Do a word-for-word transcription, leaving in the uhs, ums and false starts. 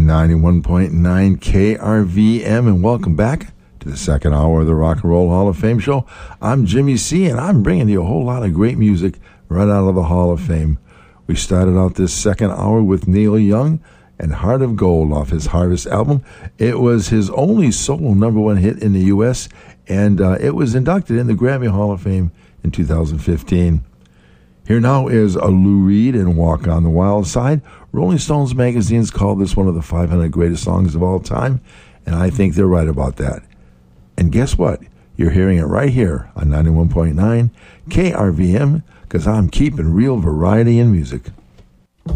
ninety-one point nine K R V M, and welcome back to the second hour of the Rock and Roll Hall of Fame show. I'm Jimmy C, and I'm bringing you a whole lot of great music right out of the Hall of Fame. We started out this second hour with Neil Young and Heart of Gold off his Harvest album. It was his only solo number one hit in the U S, and uh, it was inducted in the Grammy Hall of Fame in two thousand fifteen. Here now is a Lou Reed and Walk on the Wild Side. Rolling Stones magazine's called this one of the five hundred greatest songs of all time, and I think they're right about that. And guess what? You're hearing it right here on ninety-one point nine K R V M, because I'm keeping real variety in music.